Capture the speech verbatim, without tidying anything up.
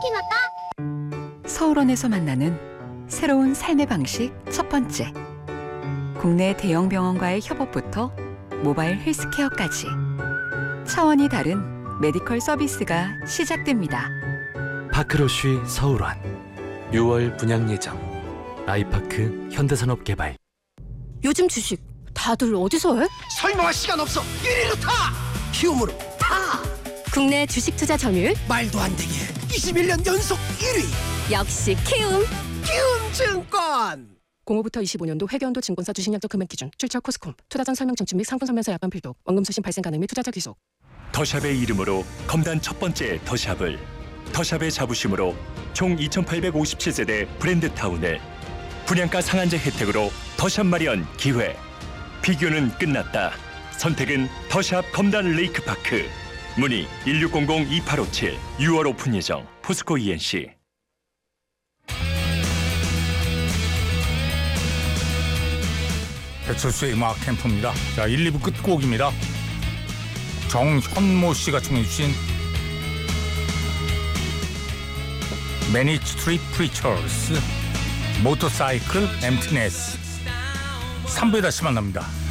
치킨 왔다. 서울원에서 만나는 새로운 삶의 방식 첫 번째. 국내 대형 병원과의 협업부터 모바일 헬스케어까지 차원이 다른 메디컬 서비스가 시작됩니다. 파크러쉬 서울원 유월 분양 예정. 아이파크 현대산업개발. 요즘 주식 다들 어디서 해? 설명할 시간 없어. 일 위로 타. 키움으로 타. 국내 주식 투자 점유율 말도 안 되게 이십일 년 연속 일 위. 역시 키움. 키움증권. 공오부터 이십오 년도 회계연도 증권사 주식약정 금액 기준 출처 코스콤 투자 전 설명 청취 및 상품 설명서 약관 필독 원금 수신 발생 가능 및 투자자 귀속. 더샵의 이름으로 검단 첫 번째 더샵을, 더샵의 자부심으로 총 이천팔백오십칠 세대 브랜드타운을 분양가 상한제 혜택으로 더샵 마련 기회. 비교는 끝났다. 선택은 더샵 검단 레이크파크. 문의 일육공공 이팔오칠. 유월 오픈 예정. 포스코 이엔씨. 배철수의 음악 캠프입니다. 자, 일, 이 부 끝곡입니다. 정현모 씨가 청해 주신 Many Street Preachers 모터사이클 엠티네스. 삼 부에 다시 만납니다.